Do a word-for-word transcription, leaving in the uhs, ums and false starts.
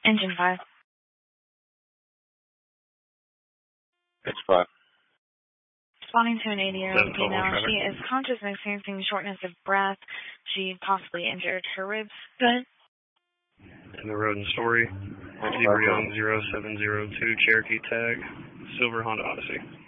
Engine five. It's five. Responding to an eighty-year-old female. She is conscious and experiencing shortness of breath. She possibly injured her ribs. Good. In the road and story. Zebra Young zero seven zero two Cherokee tag. Silver Honda Odyssey.